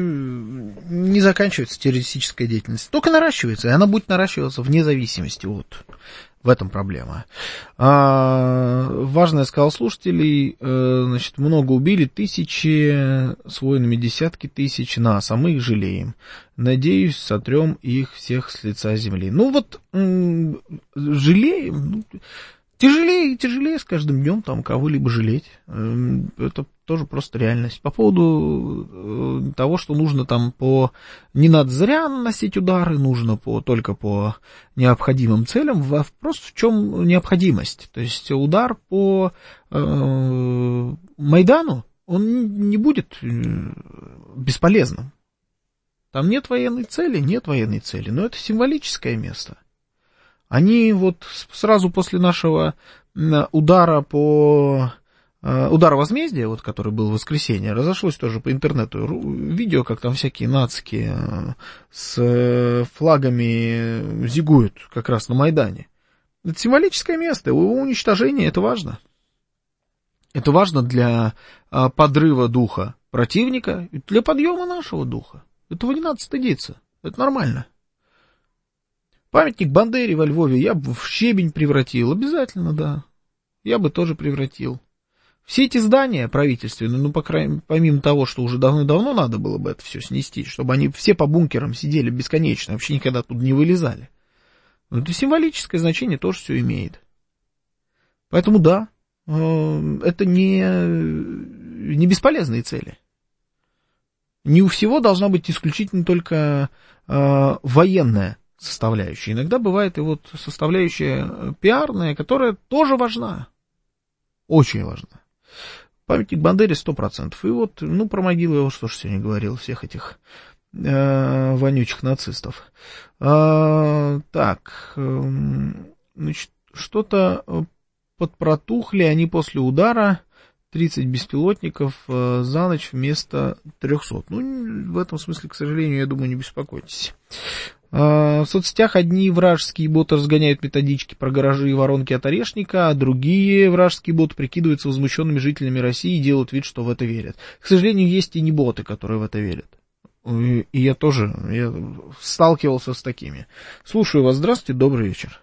S1: не заканчивается террористическая деятельность, только наращивается, и она будет наращиваться вне зависимости от... В этом проблема. А, важно, я сказал слушателей, э, значит, много убили, тысячи с воинами, десятки тысяч нас, а мы их жалеем. Надеюсь, сотрем их всех с лица земли. Ну вот, м- жалеем, ну, тяжелее и тяжелее с каждым днем там кого-либо жалеть. Это тоже просто реальность. По поводу того, что нужно там по... Не надо зря наносить удары, нужно по... только по необходимым целям. Вопрос в чем необходимость. То есть удар по э, Майдану, он не будет бесполезным. Там нет военной цели, нет военной цели, но это символическое место. Они вот сразу после нашего удара по... Удар возмездия, вот, который был в воскресенье, разошлось тоже по интернету видео, как там всякие нацики с флагами зигуют как раз на Майдане. Это символическое место, его уничтожение, это важно. Это важно для подрыва духа противника, для подъема нашего духа. Этого не надо стыдиться, это нормально. Памятник Бандере во Львове я бы в щебень превратил, обязательно, да. Я бы тоже превратил. Все эти здания правительственные, ну, по крайней мере, помимо того, что уже давно-давно надо было бы это все снести, чтобы они все по бункерам сидели бесконечно, вообще никогда оттуда не вылезали. Но это символическое значение тоже все имеет. Поэтому да, это не, не бесполезные цели. Не у всего должна быть исключительно только э, военная составляющая. Иногда бывает и вот составляющая пиарная, которая тоже важна. Очень важна. Памятник Бандере сто процентов. И вот, ну, про могилу я уж тоже сегодня говорил, всех этих э, вонючих нацистов. А, так, э, значит, что-то подпротухли они после удара, тридцать беспилотников э, за ночь вместо трехсот. Ну, в этом смысле, к сожалению, я думаю, не беспокойтесь. В соцсетях одни вражеские боты разгоняют методички про гаражи и воронки от Орешника, а другие вражеские боты прикидываются возмущенными жителями России и делают вид, что в это верят. К сожалению, есть и не боты, которые в это верят. И я тоже я сталкивался с такими. Слушаю вас. Здравствуйте, добрый вечер.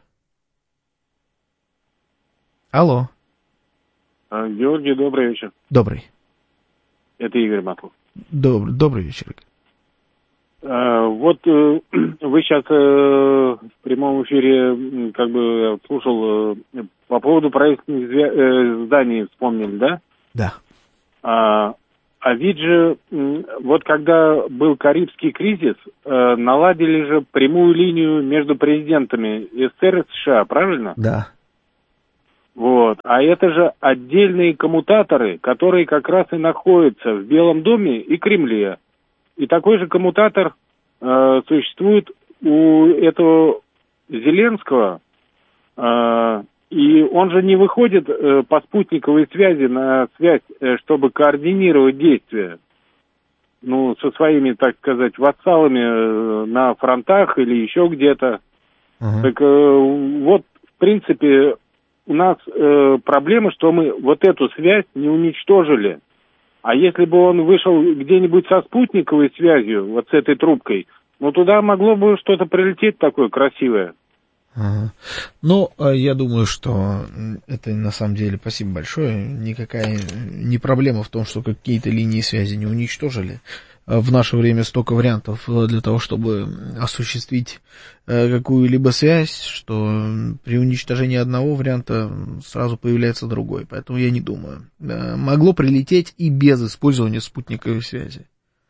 S1: Алло.
S12: Георгий, добрый вечер.
S1: Добрый.
S12: Это Игорь Матлов.
S1: Добрый, добрый вечер, Игорь.
S12: Вот вы сейчас в прямом эфире, как бы, слушал, по поводу правительственных зданий вспомнили, да?
S1: Да.
S12: А, а ведь же, вот когда был Карибский кризис, наладили же прямую линию между президентами СССР и США, правильно?
S1: Да.
S12: Вот. А это же отдельные коммутаторы, которые как раз и находятся в Белом доме и Кремле. И такой же коммутатор э, существует у этого Зеленского, э, и он же не выходит э, по спутниковой связи на связь, э, чтобы координировать действия, ну, со своими, так сказать, вассалами э, на фронтах или еще где-то. Uh-huh. Так э, вот, в принципе, у нас э, проблема, что мы вот эту связь не уничтожили. А если бы он вышел где-нибудь со спутниковой связью, вот с этой трубкой, ну, туда могло бы что-то прилететь такое красивое.
S1: Ага. Ну, я думаю, что это на самом деле, спасибо большое, никакая не проблема в том, что какие-то линии связи не уничтожили. В наше время столько вариантов для того, чтобы осуществить какую-либо связь, что при уничтожении одного варианта сразу появляется другой. Поэтому я не думаю. Могло прилететь и без использования спутниковой связи.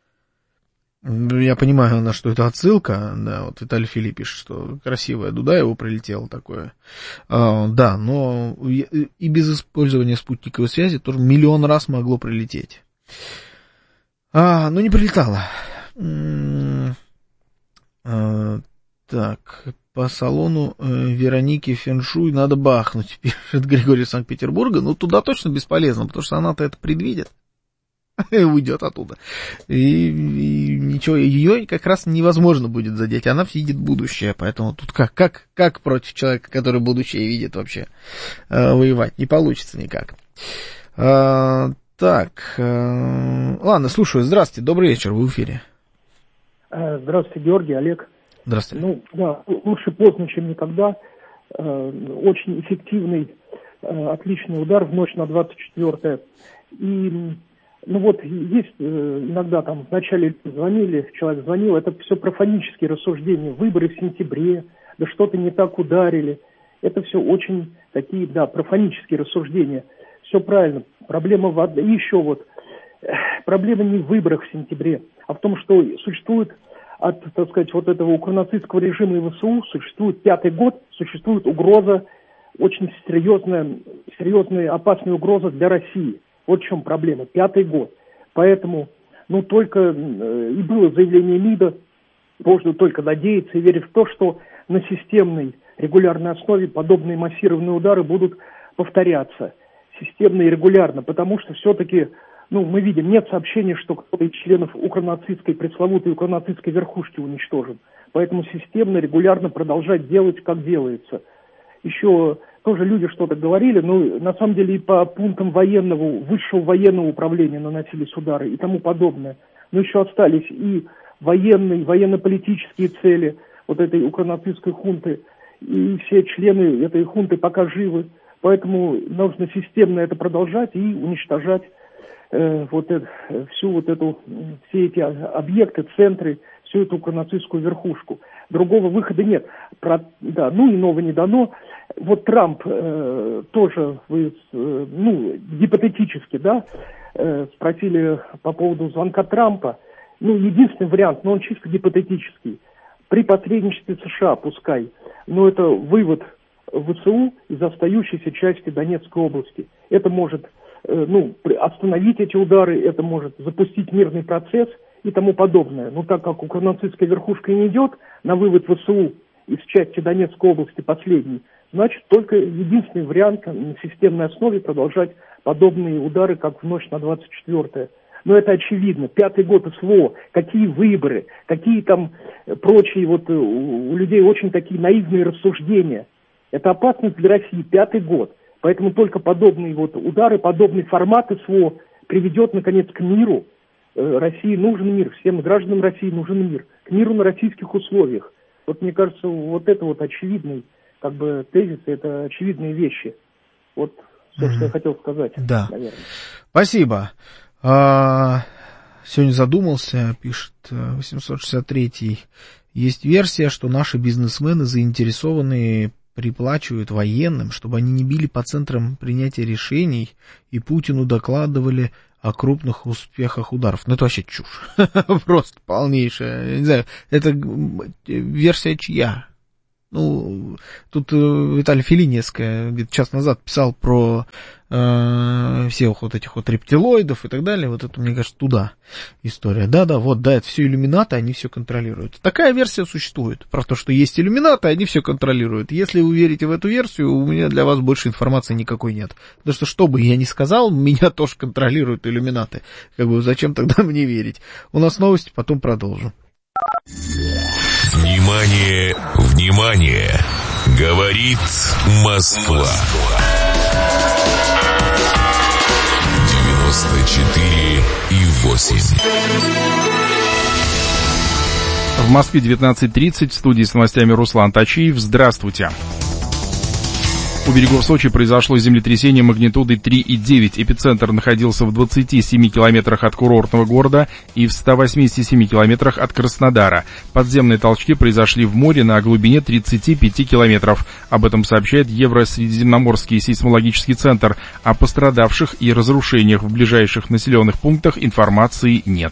S1: Я понимаю, на что это отсылка. Да, вот Виталий Филипп пишет, что красивая дуда его прилетела такое. А, да, но и без использования спутниковой связи тоже миллион раз могло прилететь. А, ну не прилетало. А, так, по салону э, Вероники Феншуй надо бахнуть, пишет Григорий из Санкт-Петербурга. Ну, туда точно бесполезно, потому что она-то это предвидит. И уйдет оттуда. И, и ничего, ее как раз невозможно будет задеть. Она видит будущее, поэтому тут как, как, как против человека, который будущее видит вообще, э, воевать? Не получится никак. А, так, э, ладно, слушаю. Здравствуйте, добрый вечер, вы в эфире.
S13: Здравствуйте, Георгий, Олег.
S1: Здравствуйте.
S13: Ну, да, лучше поздно, чем никогда. Э, очень эффективный, э, отличный удар в ночь на двадцать четвёртое. И, ну вот, есть э, иногда там вначале звонили, человек звонил, это все профанические рассуждения, выборы в сентябре, да что-то не так ударили. Это все очень такие, да, профанические рассуждения. Все правильно. Проблема в одном. И еще вот, э, проблема не в выборах в сентябре, а в том, что существует от, так сказать, вот этого укронацистского режима и ВСУ, существует пятый год, существует угроза, очень серьезная, серьезная опасная угроза для России. Вот в чем проблема. Пятый год. Поэтому, ну, только э, и было заявление МИДа, можно только надеяться и верить в то, что на системной, регулярной основе подобные массированные удары будут повторяться. Системно и регулярно, потому что все-таки, ну, мы видим, нет сообщения, что кто-то из членов укронацистской, пресловутой укронацистской верхушки уничтожен. Поэтому системно, регулярно продолжать делать, как делается. Еще тоже люди что-то говорили, но на самом деле и по пунктам военного, высшего военного управления наносились удары и тому подобное. Но еще остались и военные, военно-политические цели вот этой укронацистской хунты, и все члены этой хунты пока живы. Поэтому нужно системно это продолжать и уничтожать э, вот это, всю вот эту, все эти объекты, центры, всю эту укронацистскую верхушку. Другого выхода нет. Про, да, ну иного не дано. Вот Трамп э, тоже, вы, э, ну, гипотетически, да, э, спросили по поводу звонка Трампа. Ну, единственный вариант, но он чисто гипотетический. При посредничестве США, пускай. Но это вывод ВСУ из остающейся части Донецкой области. Это может ну, остановить эти удары, это может запустить мирный процесс и тому подобное. Но так как укронацистская верхушка не идет на вывод ВСУ из части Донецкой области последней, значит, только единственный вариант на системной основе продолжать подобные удары, как в ночь на двадцать четвёртое. Но это очевидно. Пятый год СВО, какие выборы, какие там прочие, вот у людей очень такие наивные рассуждения. Это опасность для России. Пятый год. Поэтому только подобные вот удары, подобный формат СВО приведет, наконец, к миру. России нужен мир, всем гражданам России нужен мир. К миру на российских условиях. Вот мне кажется, вот это вот очевидный как бы тезис, это очевидные вещи. Вот все, mm-hmm. что я хотел сказать.
S1: Да.
S13: Наверное.
S1: Спасибо. А, сегодня задумался, пишет восемьсот шестьдесят третий. Есть версия, что наши бизнесмены заинтересованы, приплачивают военным, чтобы они не били по центрам принятия решений и Путину докладывали о крупных успехах ударов. Ну, это вообще чушь. Просто полнейшая. Я не знаю, это версия чья? Ну, тут Виталий Феллиневская где-то час назад писал про э, всех вот этих вот рептилоидов и так далее. Вот это, мне кажется, туда история. Да-да, вот, да, это все иллюминаты, они все контролируют. Такая версия существует. Про то, что есть иллюминаты, они все контролируют. Если вы верите в эту версию, у меня для вас больше информации никакой нет. Потому что, что бы я ни сказал, меня тоже контролируют иллюминаты. Как бы, зачем тогда мне верить? У нас новости, потом продолжим.
S4: Внимание, внимание! Говорит Москва. девяносто четыре и восемь.
S5: В Москве девятнадцать тридцать, в студии с новостями Руслан Тачиев. Здравствуйте. У берегов Сочи произошло землетрясение магнитудой три и девять. Эпицентр находился в двадцати семи километрах от курортного города и в ста восьмидесяти семи километрах от Краснодара. Подземные толчки произошли в море на глубине тридцати пяти километров. Об этом сообщает Евросредиземноморский сейсмологический центр. О пострадавших и разрушениях в ближайших населенных пунктах информации нет.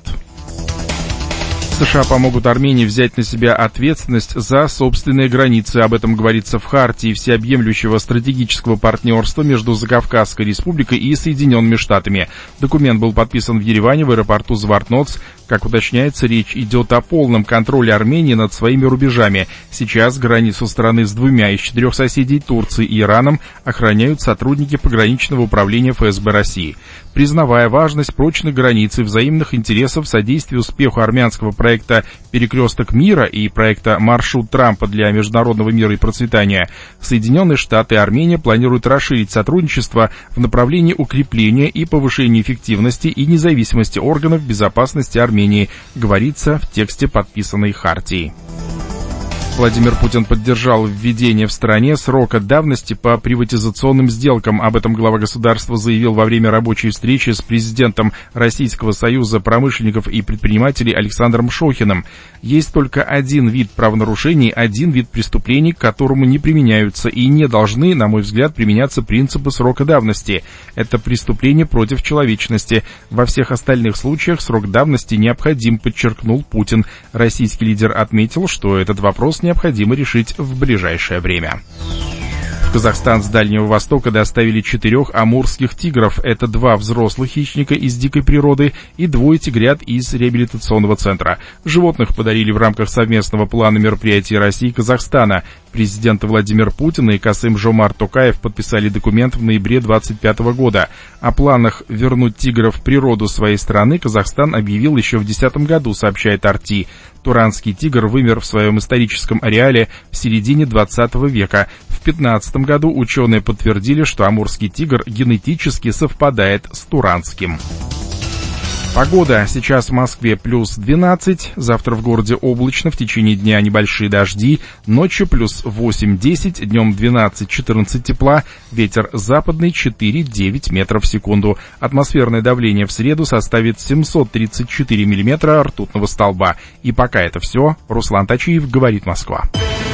S5: США помогут Армении взять на себя ответственность за собственные границы. Об этом говорится в хартии всеобъемлющего стратегического партнерства между Закавказской республикой и Соединенными Штатами. Документ был подписан в Ереване в аэропорту Звартноц. Как уточняется, речь идет о полном контроле Армении над своими рубежами. Сейчас границу страны с двумя из четырех соседей, Турцией и Ираном, охраняют сотрудники пограничного управления эф эс бэ России. Признавая важность прочной границы, взаимных интересов, содействия успеху армянского проекта «Перекресток мира» и проекта «Маршрут Трампа для международного мира и процветания», Соединенные Штаты и Армения планируют расширить сотрудничество в направлении укрепления и повышения эффективности и независимости органов безопасности Армении, говорится в тексте подписанной хартии. Владимир Путин поддержал введение в стране срока давности по приватизационным сделкам. Об этом глава государства заявил во время рабочей встречи с президентом Российского союза промышленников и предпринимателей Александром Шохиным. Есть только один вид правонарушений, один вид преступлений, к которому не применяются и не должны, на мой взгляд, применяться принципы срока давности. Это преступление против человечности. Во всех остальных случаях срок давности необходим, подчеркнул Путин. Российский лидер отметил, что этот вопрос необходимо решить в ближайшее время. В Казахстан с Дальнего Востока доставили четырех амурских тигров. Это два взрослых хищника из дикой природы и двое тигрят из реабилитационного центра. Животных подарили в рамках совместного плана мероприятий России и Казахстана. Президенты Владимир Путин и Касым-Жомарт Токаев подписали документ в ноябре двадцать пятого года. О планах вернуть тигров в природу своей страны Казахстан объявил еще в две тысячи десятом году, сообщает эр ти. Туранский тигр вымер в своем историческом ареале в середине двадцатого века. В две тысячи пятнадцатом году ученые подтвердили, что амурский тигр генетически совпадает с туранским. Погода. Сейчас в Москве плюс двенадцать, завтра в городе облачно, в течение дня небольшие дожди, ночью плюс восемь-десять, днем двенадцать-четырнадцать тепла, ветер западный четыре-девять метров в секунду. Атмосферное давление в среду составит семьсот тридцать четыре миллиметра ртутного столба. И пока это все. Руслан Тачиев, говорит Москва.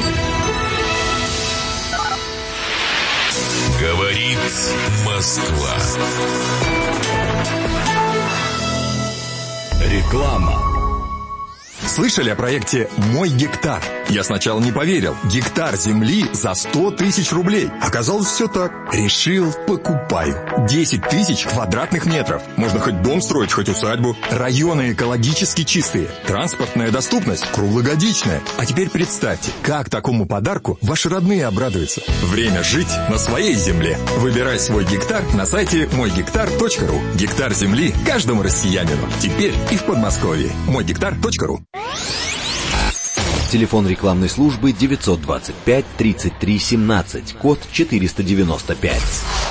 S4: Говорит Москва.
S7: Реклама.
S14: Слышали о проекте «Мой гектар»? Я сначала не поверил. Гектар земли за сто тысяч рублей. Оказалось, все так. Решил, покупаю. десять тысяч квадратных метров. Можно хоть дом строить, хоть усадьбу. Районы экологически чистые. Транспортная доступность круглогодичная. А теперь представьте, как такому подарку ваши родные обрадуются. Время жить на своей земле. Выбирай свой гектар на сайте мой гектар точка ру. Гектар земли каждому россиянину. Теперь и в Подмосковье. мой гектар точка ру.
S7: Телефон рекламной службы девятьсот двадцать пять тридцать три семнадцать, код четыреста девяносто пять.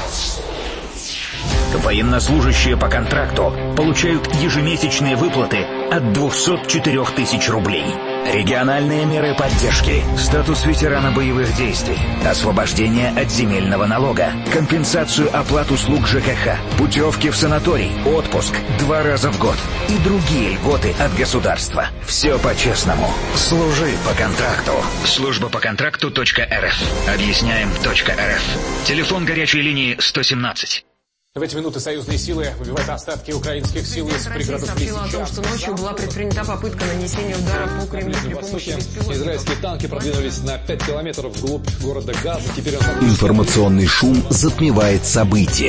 S15: Военнослужащие по контракту получают ежемесячные выплаты от двухсот четырёх тысяч рублей. Региональные меры поддержки, статус ветерана боевых действий, освобождение от земельного налога, компенсацию оплат услуг ЖКХ, путевки в санаторий, отпуск два раза в год и другие льготы от государства. Все по-честному. Служи по контракту. Служба по контракту точка эр эф. Объясняем точка эр эф. Телефон горячей линии сто семнадцать.
S16: В эти минуты союзные силы выбивают остатки украинских сил из пригородов Лисичанска.
S17: Сообщила о том, что ночью была предпринята попытка нанесения удара по Кремлю при помощи беспилотников.
S16: Израильские танки продвинулись на пять километров вглубь города Газа. Теперь он...
S7: Информационный шум затмевает события.